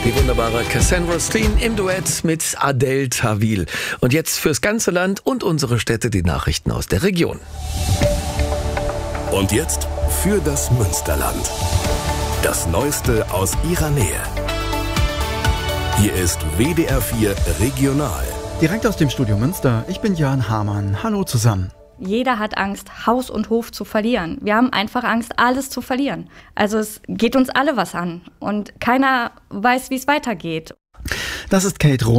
Die wunderbare Cassandra Steen im Duett mit Adel Tawil. Und jetzt fürs ganze Land und unsere Städte die Nachrichten aus der Region. Und jetzt für das Münsterland. Das Neueste aus ihrer Nähe. Hier ist WDR 4 Regional. Direkt aus dem Studio Münster, ich bin Jörn Hamann. Hallo zusammen. Jeder hat Angst, Haus und Hof zu verlieren. Wir haben einfach Angst, alles zu verlieren. Also es geht uns alle was an und keiner weiß, wie es weitergeht. Das ist Kate Roth.